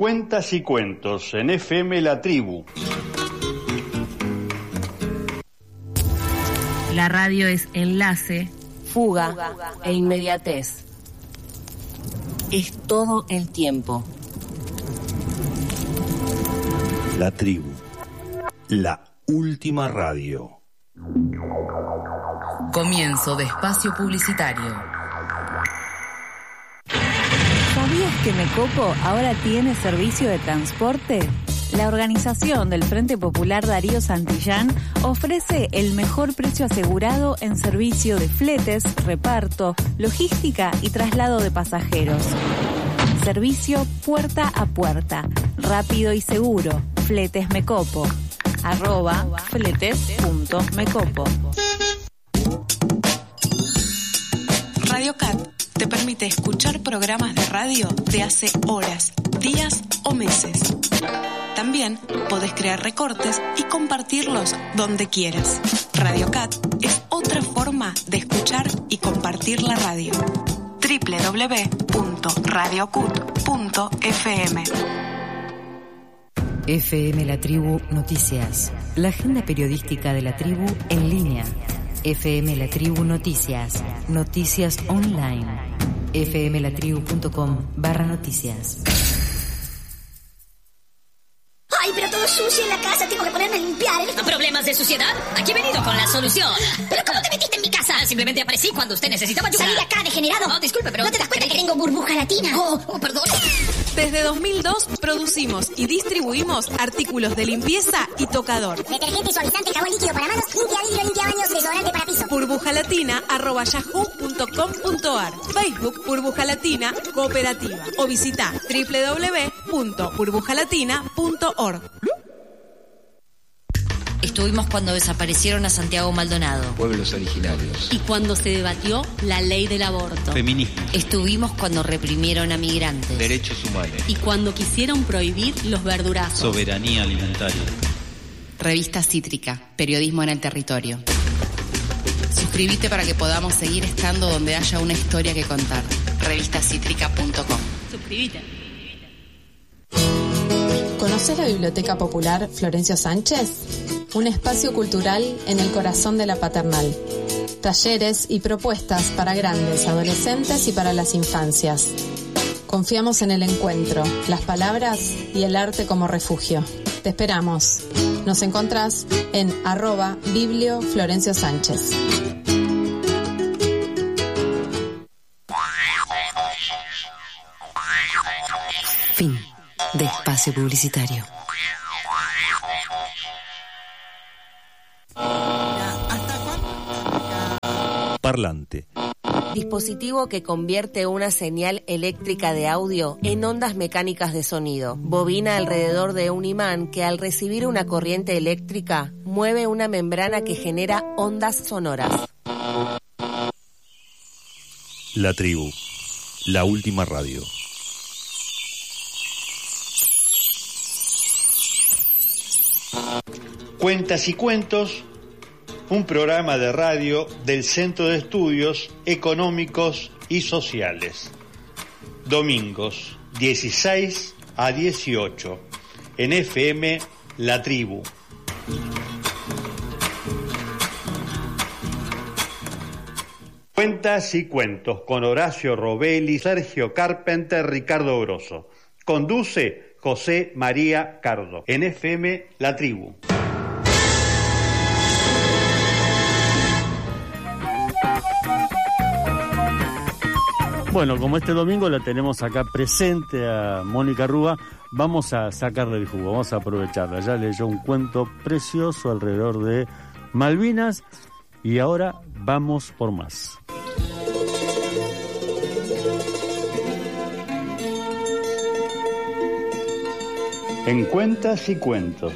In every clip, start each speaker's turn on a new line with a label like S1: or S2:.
S1: Cuentas y cuentos en FM La Tribu.
S2: La radio es enlace,
S3: fuga e inmediatez. Es todo el tiempo.
S4: La Tribu, la última radio.
S5: Comienzo de espacio publicitario.
S6: ¿Sabías que Mecopo ahora tiene servicio de transporte? La organización del Frente Popular Darío Santillán ofrece el mejor precio asegurado en servicio de fletes, reparto, logística y traslado de pasajeros. Servicio puerta a puerta, rápido y seguro. Fletes Mecopo. @fletes.mecopo.
S7: Radio Cat te permite escuchar programas de radio de hace horas, días o meses. También podés crear recortes y compartirlos donde quieras. Radio Cat es otra forma de escuchar y compartir la radio. www.radiocut.fm.
S5: FM La Tribu Noticias. La agenda periodística de La Tribu en línea. FM La Tribu Noticias. Noticias online. fmlatribu.com/noticias.
S8: ¡Ay, pero todo sucio en la casa! Tengo que ponerme a limpiar.
S9: ¿Problemas de suciedad? Aquí he venido con la solución.
S8: ¿Pero cómo te metiste en mi casa?
S9: Simplemente aparecí cuando usted necesitaba ayuda.
S8: ¡Salí de acá, degenerado!
S9: No, disculpe, pero...
S8: ¿No te das cuenta que tengo burbuja latina?
S9: Oh, perdón.
S7: Desde 2002 producimos y distribuimos artículos de limpieza y tocador.
S8: Detergente, suavizante, jabón líquido para manos, limpia vidrio, limpia baños, desodorante para piso.
S7: burbujalatina@yahoo.com.ar. Facebook Burbuja Latina Cooperativa. O visita www.burbujalatina.org.
S10: Estuvimos cuando desaparecieron a Santiago Maldonado.
S11: Pueblos originarios.
S12: Y cuando se debatió la ley del aborto.
S11: Feminismo.
S10: Estuvimos cuando reprimieron a migrantes.
S11: Derechos humanos.
S12: Y cuando quisieron prohibir los verdurazos.
S11: Soberanía alimentaria.
S5: Revista Cítrica, periodismo en el territorio. Suscríbete para que podamos seguir estando donde haya una historia que contar. Revistacítrica.com.
S12: Suscríbete.
S13: ¿Conoces la Biblioteca Popular Florencio Sánchez? Un espacio cultural en el corazón de la Paternal. Talleres y propuestas para grandes, adolescentes y para las infancias. Confiamos en el encuentro, las palabras y el arte como refugio. Te esperamos. Nos encontrás en @biblioflorenciosánchez.
S5: Fin de espacio publicitario.
S4: Parlante.
S3: Dispositivo que convierte una señal eléctrica de audio en ondas mecánicas de sonido. Bobina alrededor de un imán que al recibir una corriente eléctrica mueve una membrana que genera ondas sonoras.
S4: La Tribu, la última radio.
S1: Cuentas y cuentos, un programa de radio del Centro de Estudios Económicos y Sociales. Domingos, 16 a 18, en FM La Tribu. Cuentas y cuentos con Horacio Robelli, Sergio Carpenter, Ricardo Grosso. Conduce José María Cardo, en FM La Tribu.
S14: Bueno, como este domingo la tenemos acá presente a Mónica Rúa, vamos a sacarle el jugo, vamos a aprovecharla. Ya leyó un cuento precioso alrededor de Malvinas y ahora vamos por más.
S1: En Cuentas y Cuentos.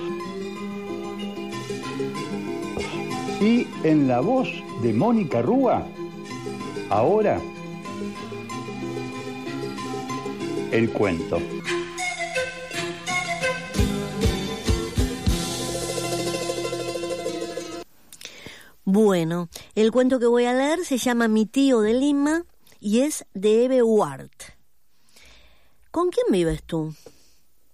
S1: Y en la voz de Mónica Rúa, ahora el cuento.
S15: Bueno, el cuento que voy a leer se llama Mi tío de Lima y es de Eve Ward. ¿Con quién vives tú?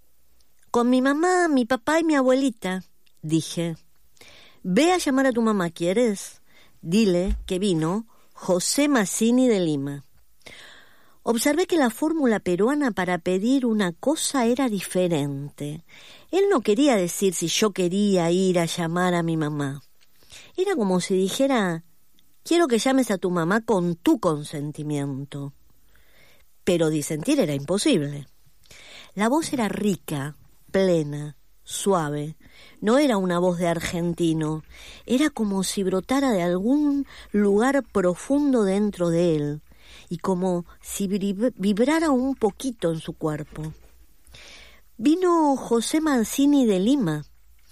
S15: Con mi mamá, mi papá y mi abuelita, dije. Ve a llamar a tu mamá, ¿quieres? Dile que vino José Mazzini de Lima. Observé que la fórmula peruana para pedir una cosa era diferente. Él no quería decir si yo quería ir a llamar a mi mamá. Era como si dijera, quiero que llames a tu mamá con tu consentimiento. Pero disentir era imposible. La voz era rica, plena, suave. No era una voz de argentino. Era como si brotara de algún lugar profundo dentro de él y como si vibrara un poquito en su cuerpo. Vino José Mazzini de Lima.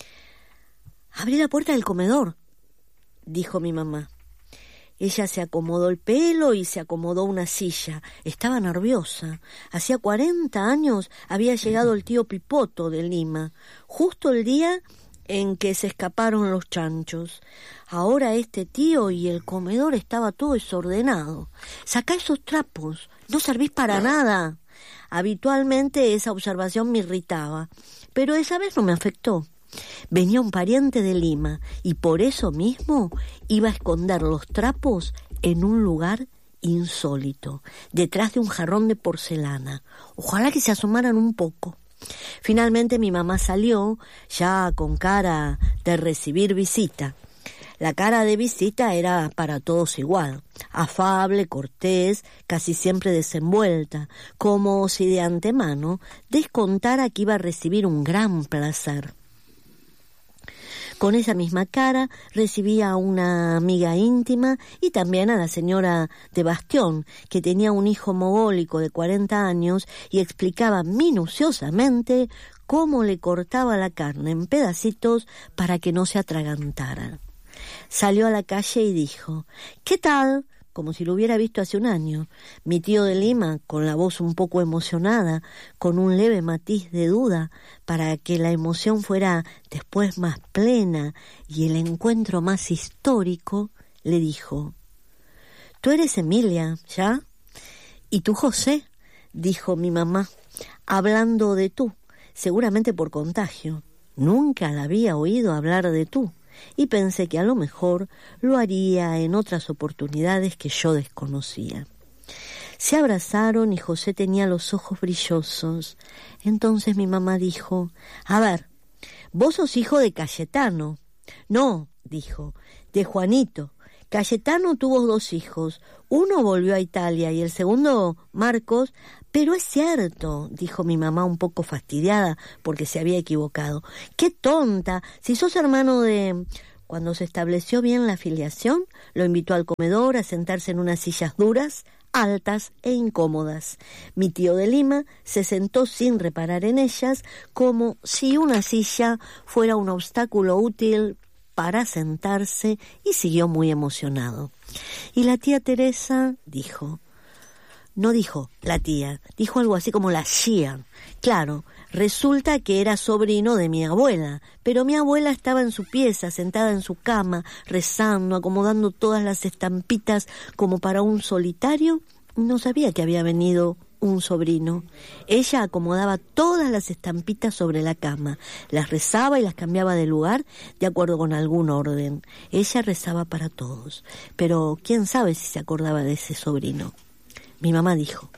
S15: Abrí la puerta del comedor, dijo mi mamá. Ella se acomodó el pelo y se acomodó una silla. Estaba nerviosa. Hacía 40 años había llegado el tío Pipoto de Lima, justo el día en que se escaparon los chanchos. Ahora este tío y el comedor estaba todo desordenado. Sacá esos trapos, no servís para nada. Habitualmente esa observación me irritaba, pero esa vez no me afectó. Venía un pariente de Lima y por eso mismo iba a esconder los trapos en un lugar insólito, detrás de un jarrón de porcelana. Ojalá que se asomaran un poco. Finalmente mi mamá salió, ya con cara de recibir visita. La cara de visita era para todos igual, afable, cortés, casi siempre desenvuelta, como si de antemano descontara que iba a recibir un gran placer. Con esa misma cara recibía a una amiga íntima y también a la señora de Bastión, que tenía un hijo mogólico de 40 años y explicaba minuciosamente cómo le cortaba la carne en pedacitos para que no se atragantara. Salió a la calle y dijo, ¿qué tal?, como si lo hubiera visto hace un año. Mi tío de Lima, con la voz un poco emocionada, con un leve matiz de duda, para que la emoción fuera después más plena y el encuentro más histórico, le dijo, «¿Tú eres Emilia, ya?» «¿Y tú, José?», dijo mi mamá, hablando de tú, seguramente por contagio. Nunca la había oído hablar de tú, y pensé que a lo mejor lo haría en otras oportunidades que yo desconocía. Se abrazaron y José tenía los ojos brillosos. Entonces mi mamá dijo, «A ver, vos sos hijo de Cayetano». «No», dijo, «de Juanito. Cayetano tuvo 2 hijos. Uno volvió a Italia y el segundo, Marcos». «Pero es cierto», dijo mi mamá un poco fastidiada porque se había equivocado. «¡Qué tonta! Si sos hermano de...». Cuando se estableció bien la filiación, lo invitó al comedor a sentarse en unas sillas duras, altas e incómodas. Mi tío de Lima se sentó sin reparar en ellas, como si una silla fuera un obstáculo útil para sentarse, y siguió muy emocionado. «¿Y la tía Teresa?», dijo. No dijo la tía, dijo algo así como la Shia. Claro, resulta que era sobrino de mi abuela, pero mi abuela estaba en su pieza, sentada en su cama, rezando, acomodando todas las estampitas como para un solitario. No sabía que había venido un sobrino. Ella acomodaba todas las estampitas sobre la cama, las rezaba y las cambiaba de lugar de acuerdo con algún orden. Ella rezaba para todos, pero quién sabe si se acordaba de ese sobrino. Mi mamá dijo,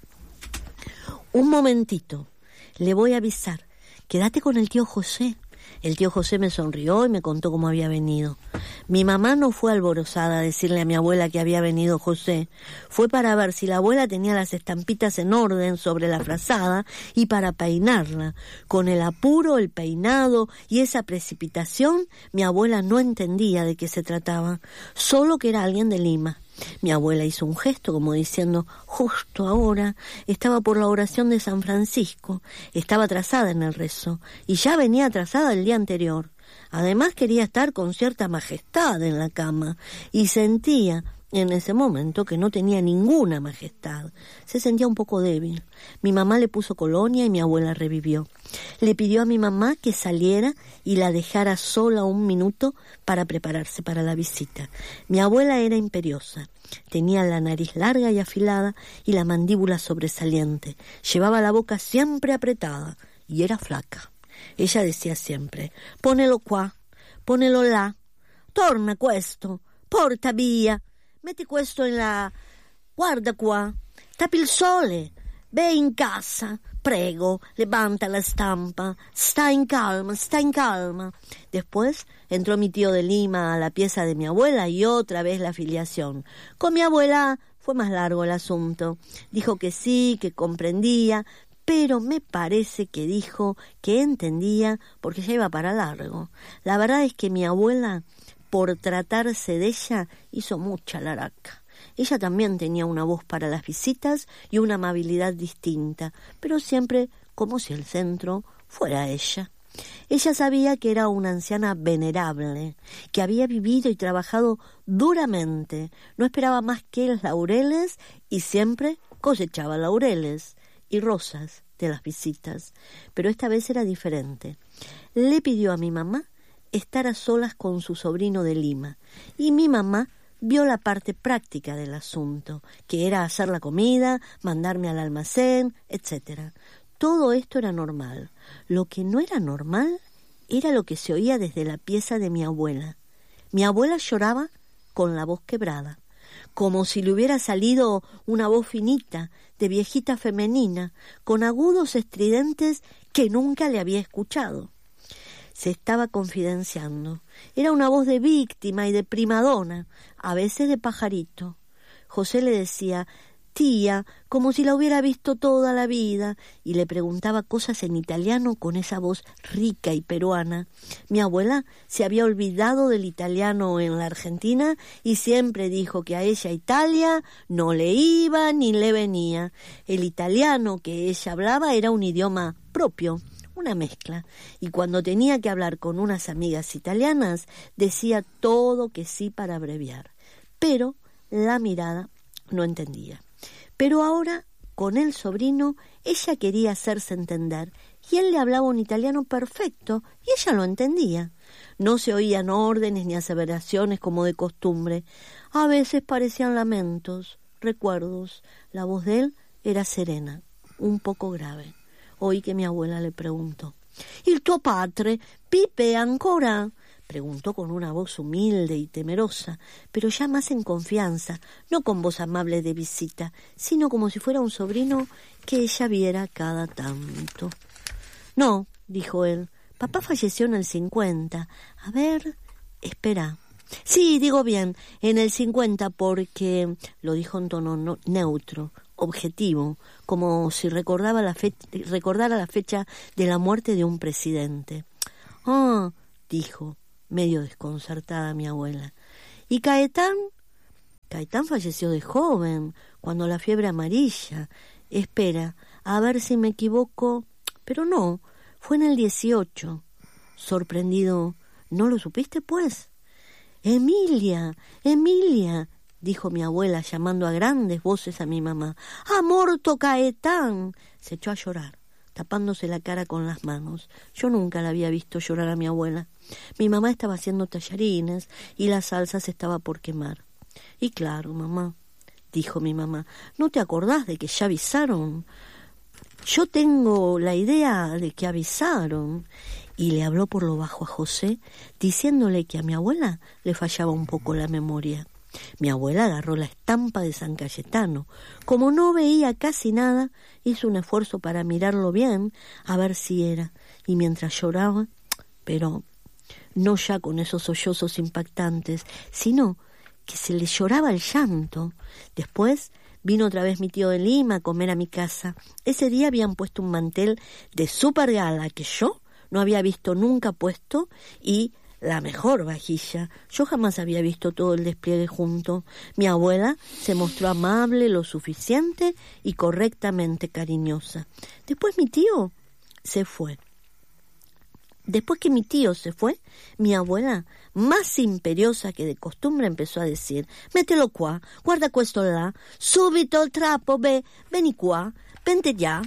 S15: «Un momentito, le voy a avisar, quédate con el tío José». El tío José me sonrió y me contó cómo había venido. Mi mamá no fue alborozada a decirle a mi abuela que había venido José. Fue para ver si la abuela tenía las estampitas en orden sobre la frazada y para peinarla. Con el apuro, el peinado y esa precipitación, mi abuela no entendía de qué se trataba, solo que era alguien de Lima. Mi abuela hizo un gesto como diciendo, justo ahora estaba por la oración de San Francisco, estaba atrasada en el rezo, y ya venía atrasada el día anterior. Además quería estar con cierta majestad en la cama, y sentía en ese momento que no tenía ninguna majestad. Se sentía un poco débil. Mi mamá le puso colonia y mi abuela revivió. Le pidió a mi mamá que saliera y la dejara sola un minuto para prepararse para la visita. Mi abuela era imperiosa. Tenía la nariz larga y afilada y la mandíbula sobresaliente. Llevaba la boca siempre apretada y era flaca. Ella decía siempre, ponelo qua, ponelo là, torna questo, porta via, metti questo in là, guarda qua, tappi il sole, ve in casa, prego, levanta la stampa, está en calma. Después entró mi tío de Lima a la pieza de mi abuela y otra vez la afiliación. Con mi abuela fue más largo el asunto. Dijo que sí, que comprendía, pero me parece que dijo que entendía porque ya iba para largo. La verdad es que mi abuela, por tratarse de ella, hizo mucha laraca. Ella también tenía una voz para las visitas y una amabilidad distinta, pero siempre como si el centro fuera ella. Ella sabía que era una anciana venerable, que había vivido y trabajado duramente, no esperaba más que los laureles y siempre cosechaba laureles y rosas de las visitas. Pero esta vez era diferente. Le pidió a mi mamá estar a solas con su sobrino de Lima, y mi mamá vio la parte práctica del asunto, que era hacer la comida, mandarme al almacén, etc. Todo esto era normal. Lo que no era normal era lo que se oía desde la pieza de mi abuela. Mi abuela lloraba con la voz quebrada, como si le hubiera salido una voz finita, de viejita femenina, con agudos estridentes que nunca le había escuchado. Se estaba confidenciando. Era una voz de víctima y de primadona, a veces de pajarito. José le decía, tía, como si la hubiera visto toda la vida, y le preguntaba cosas en italiano con esa voz rica y peruana. Mi abuela se había olvidado del italiano en la Argentina y siempre dijo que a ella Italia no le iba ni le venía. El italiano que ella hablaba era un idioma propio, una mezcla, y cuando tenía que hablar con unas amigas italianas decía todo que sí para abreviar, pero la mirada no entendía. Pero ahora, con el sobrino, ella quería hacerse entender, y él le hablaba un italiano perfecto, y ella lo entendía. No se oían órdenes ni aseveraciones como de costumbre. A veces parecían lamentos, recuerdos. La voz de él era serena, un poco grave. Oí que mi abuela le preguntó, «¿Il tuo padre vive ancora?» Preguntó con una voz humilde y temerosa, pero ya más en confianza, no con voz amable de visita, sino como si fuera un sobrino que ella viera cada tanto. «No», dijo él, «papá falleció en el 50. A ver, espera». «Sí, digo bien, en el 50 porque...» lo dijo en tono neutro, objetivo, como si recordara la fecha de la muerte de un presidente. «Ah», dijo, medio desconcertada mi abuela. «¿Y Caetán?» «Caetán falleció de joven, cuando la fiebre amarilla. Espera, a ver si me equivoco. Pero no, fue en el 18. Sorprendido, ¿no lo supiste, pues?» «Emilia, dijo mi abuela llamando a grandes voces a mi mamá. «¡Ha muerto Caetán!» Se echó a llorar, tapándose la cara con las manos. Yo nunca la había visto llorar a mi abuela. Mi mamá estaba haciendo tallarines y la salsa se estaba por quemar. «Y claro, mamá», dijo mi mamá, «¿no te acordás de que ya avisaron?» «Yo tengo la idea de que avisaron». Y le habló por lo bajo a José, diciéndole que a mi abuela le fallaba un poco la memoria. Mi abuela agarró la estampa de San Cayetano. Como no veía casi nada, hizo un esfuerzo para mirarlo bien, a ver si era, y mientras lloraba, pero no ya con esos sollozos impactantes, sino que se le lloraba el llanto. Después vino otra vez mi tío de Lima a comer a mi casa. Ese día habían puesto un mantel de súper gala que yo no había visto nunca puesto, y la mejor vajilla. Yo jamás había visto todo el despliegue junto. Mi abuela se mostró amable lo suficiente y correctamente cariñosa. Después mi tío se fue. Después que mi tío se fue, mi abuela, más imperiosa que de costumbre, empezó a decir: «Mételo qua, guarda questo là, subito il trapo, veni qua, vente ya».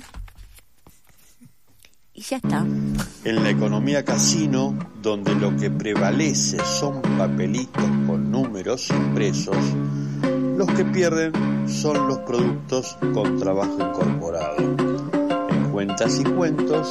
S15: Y ya está.
S1: En la economía casino, donde lo que prevalece son papelitos con números impresos, los que pierden son los productos con trabajo incorporado. En Cuentas y Cuentos